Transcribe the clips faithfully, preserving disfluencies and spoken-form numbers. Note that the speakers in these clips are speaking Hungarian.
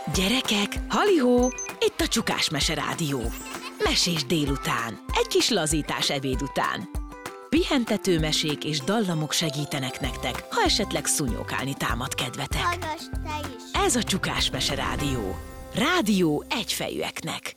Gyerekek, halihó, itt a Csukás Mese Rádió. Mesés délután, egy kis lazítás ebéd után. Pihentető mesék és dallamok segítenek nektek, ha esetleg szúnyókálni támad kedvetek. Hallgass te is! Ez a Csukás Mese Rádió. Rádió egyfejűeknek.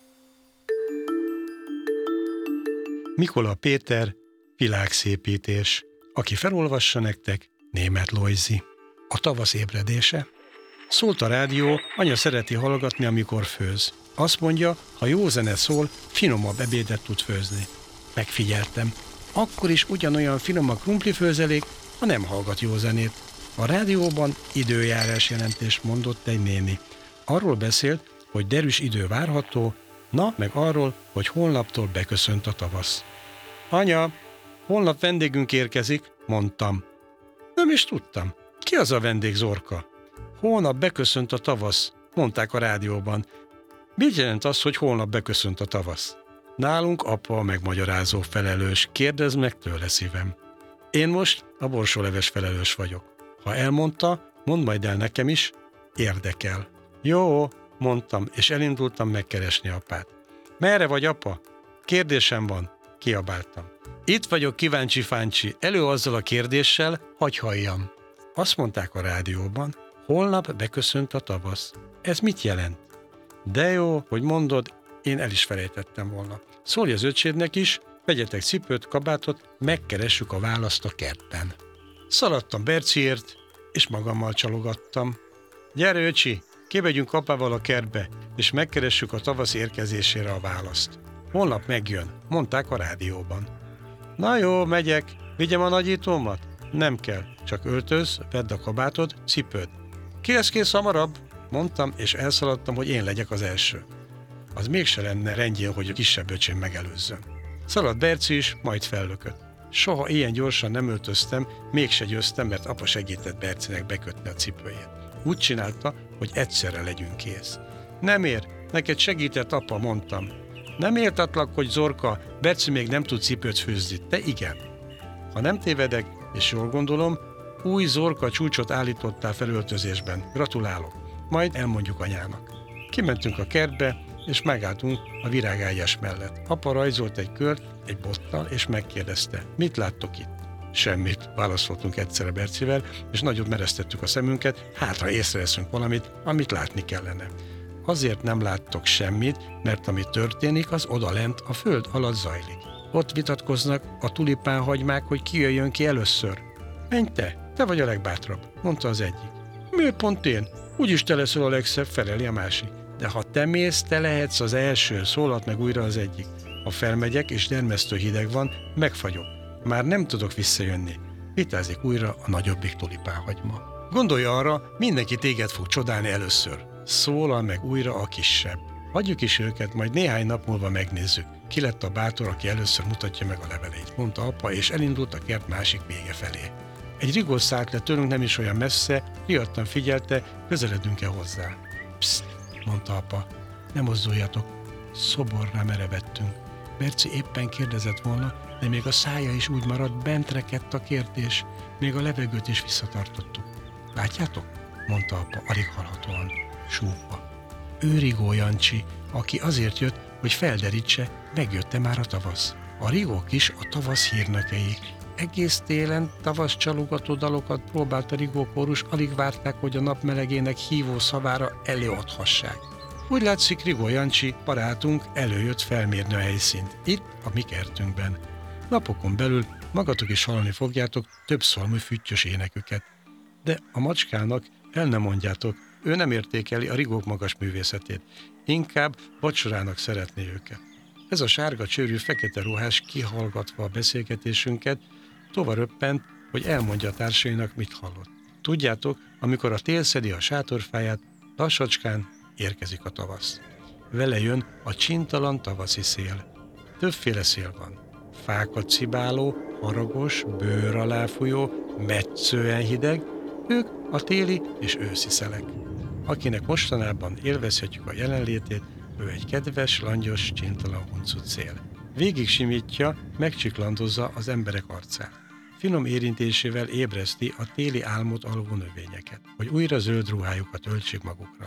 Mikola Péter, világszépítés. Aki felolvassa nektek, Németh Lojzi. A tavasz ébredése. Szólt a rádió, anya szereti hallgatni, amikor főz. Azt mondja, ha jó zene szól, finomabb ebédet tud főzni. Megfigyeltem. Akkor is ugyanolyan finom a krumplifőzelék, ha nem hallgat jó zenét. A rádióban időjárás jelentést mondott egy néni. Arról beszélt, hogy derűs idő várható, na, meg arról, hogy holnaptól beköszönt a tavasz. Anya, holnap vendégünk érkezik, mondtam. Nem is tudtam. Ki az a vendég, Zorka? Holnap beköszönt a tavasz, mondták a rádióban. Mit jelent az, hogy holnap beköszönt a tavasz? Nálunk apa a megmagyarázó felelős, kérdezd meg tőle, szívem. Én most a borsóleves felelős vagyok. Ha elmondta, mondd majd el nekem is, érdekel. Jó, mondtam, és elindultam megkeresni apát. Merre vagy, apa? Kérdésem van, kiabáltam. Itt vagyok, kíváncsi fáncsi, elő azzal a kérdéssel, hagy halljam. Azt mondták a rádióban, holnap beköszönt a tavasz. Ez mit jelent? De jó, hogy mondod, én el is felejtettem volna. Szólj az öcsédnek is, vegyetek cipőt, kabátot, megkeressük a választ a kertben. Szaladtam Berciért, és magammal csalogattam. Gyere, öcsi, kimegyünk apával a kertbe, és megkeressük a tavasz érkezésére a választ. Holnap megjön, mondták a rádióban. Na jó, megyek, vigyem a nagyítómat? Nem kell, csak öltöz, vedd a kabátod, cipőd. Ki lesz kész hamarabb? Mondtam, és elszaladtam, hogy én legyek az első. Az mégse lenne rendjén, hogy a kisebb öcsém megelőzzön. Szaladt Berci is, majd fellökött. Soha ilyen gyorsan nem öltöztem, mégse győztem, mert apa segített Bercinek bekötni a cipőjét. Úgy csinálta, hogy egyszerre legyünk kész. Nem ér, neked segített apa, mondtam. Nem értetlak, hogy Zorka, Berci még nem tud cipőt főzni, te igen. Ha nem tévedek, és jól gondolom, új Zorka csúcsot állítottál felöltözésben. Gratulálok. Majd elmondjuk anyának. Kimentünk a kertbe, és megálltunk a virágágyás mellett. Apa rajzolt egy kört, egy bottal, és megkérdezte, mit láttok itt? Semmit, válaszoltunk egyszerre Bercivel, és nagyot meresztettük a szemünket, hátra észreveszünk valamit, amit látni kellene. Azért nem láttok semmit, mert ami történik, az odalent a föld alatt zajlik. Ott vitatkoznak a tulipánhagymák, hogy ki jöjjön ki először. Menj te, te vagy a legbátrabb, mondta az egyik. Miért pont én? Úgyis te leszel a legszebb, feleli a másik. De ha te mész, te lehetsz az első, szólalt meg újra az egyik. Ha felmegyek és dermesztő hideg van, megfagyok. Már nem tudok visszajönni. Vitázik újra a nagyobbik tulipánhagyma. Gondolja arra, mindenki téged fog csodálni először. Szólal meg újra a kisebb. Hagyjuk is őket, majd néhány nap múlva megnézzük. Ki lett a bátor, aki először mutatja meg a leveleit, mondta apa, és elindult a kert másik vége felé. Egy rigó szállt le tőlünk nem is olyan messze, riadtan figyelte, közeledünk-e hozzá. Pszt, mondta apa, ne mozduljatok, szoborrá merevedtünk. Berci éppen kérdezett volna, de még a szája is úgy maradt, bent rekedt a kérdés, még a levegőt is visszatartottuk. Látjátok? Mondta apa, alig hallhatóan, súgva. Ő Rigó Jancsi, aki azért jött, hogy felderítse, megjött-e már a tavasz. A rigók is a tavasz hírnökei. Egész télen tavasz csalogató dalokat próbált a Rigó kórus, alig várták, hogy a nap melegének hívó szavára előadhassák. Úgy látszik, Rigó Jancsi, barátunk előjött felmérni a helyszínt, itt a mi kertünkben. Napokon belül magatok is hallani fogjátok több szalmú füttyös éneküket. De a macskának el nem mondjátok, ő nem értékeli a rigók magas művészetét, inkább vacsorának szeretné őket. Ez a sárga csőrű fekete ruhás kihallgatva a beszélgetésünket, tovább röppent, hogy elmondja a társainak, mit hallott. Tudjátok, amikor a tél szedi a sátorfáját, lassacskán érkezik a tavasz. Vele jön a csintalan tavaszi szél. Többféle szél van. Fákat cibáló, haragos, bőr alá fújó, metszően hideg, ők a téli és őszi szelek. Akinek mostanában élvezhetjük a jelenlétét, ő egy kedves, langyos, csintalan huncut szél. Végig simítja, megcsiklandozza az emberek arcát. Finom érintésével ébreszti a téli álmot alvó növényeket, hogy újra zöld ruhájukat öltsék magukra.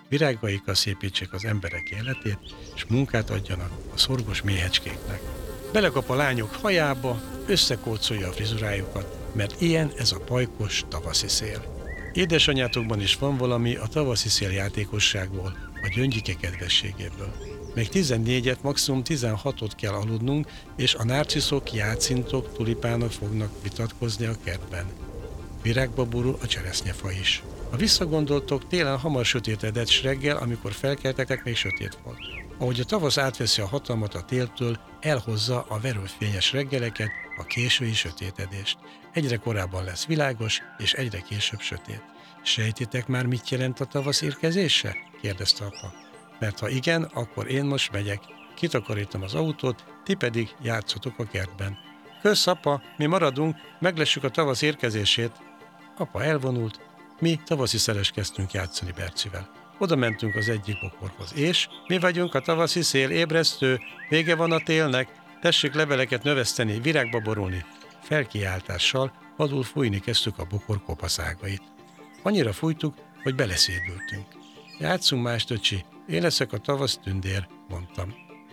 virágaikkal szépítsék az emberek életét, és munkát adjanak a szorgos méhecskéknek. Belekap a lányok hajába, összekócolja a frizurájukat, mert ilyen ez a pajkos tavaszi szél. Édesanyátokban is van valami a tavaszi szél játékosságból, a gyöngyike kedvességéből. Még tizennégyet, maximum tizenhatot kell aludnunk, és a nárciszok, játszintok, tulipánok fognak vitatkozni a kertben. Virágba borul a cseresznyefa is. Ha visszagondoltok, télen hamar sötétedett, s reggel, amikor felkeltek, még sötét volt. Ahogy a tavasz átveszi a hatalmat a téltől, elhozza a verőfényes reggeleket, a késői sötétedést. Egyre korábban lesz világos, és egyre később sötét. Sejtitek már, mit jelent a tavasz érkezése? Kérdezte apa. Mert ha igen, akkor én most megyek. Kitakarítom az autót, ti pedig játszotok a kertben. Kösz, apa, mi maradunk, meglessük a tavasz érkezését. Apa elvonult, mi tavaszi szeles kezdtünk játszani Bercivel. Oda mentünk az egyik bokorhoz, és mi vagyunk a tavaszi szél, ébresztő, vége van a télnek, tessék leveleket növeszteni, virágba borulni. Felkiáltással vadul fújni kezdtük a bokor kopaszágait. Annyira fújtuk, hogy beleszédültünk. Játszunk más, öcsi, én leszek a tavasz tündér, mondtam.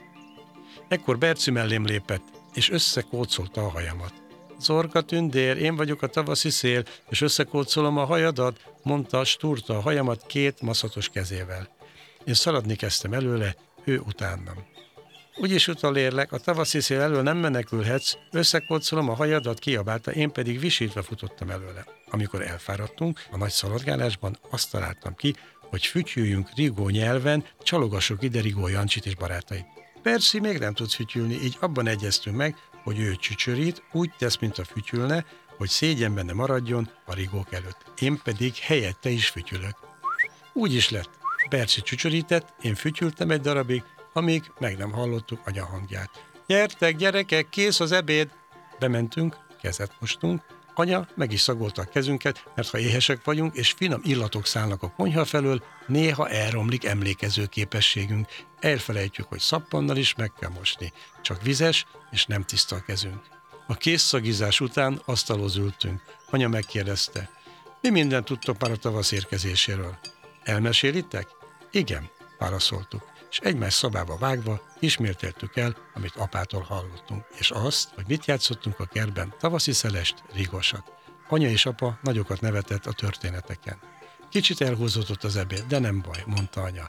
Ekkor Berci mellém lépett, és összekócolta a hajamat. Zorka tündér, én vagyok a tavaszi szél, és összekócolom a hajadat, mondta, stúrta a hajamat két maszatos kezével. Én szaladni kezdtem előle, ő utánam. Úgyis utolérlek, a tavaszi szél elől nem menekülhetsz, összekócolom a hajadat, kiabálta, én pedig visítve futottam előle. Amikor elfáradtunk, a nagy szaladgálásban azt találtam ki, hogy fütyüljünk Rigó nyelven, csalogassuk ide Rigó Jancsit és barátait. Persze még nem tudsz fütyülni, így abban egyeztünk meg, hogy ő csücsörít, úgy tesz, mint a fütyülne, hogy szégyenben ne maradjon a rigók előtt. Én pedig helyette is fütyülök. Úgy is lett. Berci csücsörített, én fütyültem egy darabig, amíg meg nem hallottuk anya hangját. Gyertek, gyerekek, kész az ebéd! Bementünk, kezet mostunk, anya meg is szagolta a kezünket, mert ha éhesek vagyunk, és finom illatok szállnak a konyha felől, néha elromlik emlékező képességünk. Elfelejtjük, hogy szappannal is meg kell mosni. Csak vizes, és nem tiszta a kezünk. A kész szagizás után asztalhoz ültünk. Anya megkérdezte, mi mindent tudtok már a tavasz érkezéséről? Elmesélitek? Igen, válaszoltuk, és egymás szabába vágva ismételtük el, amit apától hallottunk, és azt, hogy mit játszottunk a kertben, tavaszi szelest, rigosat. Anya és apa nagyokat nevetett a történeteken. Kicsit elhúzódott az ebéd, de nem baj, mondta anya.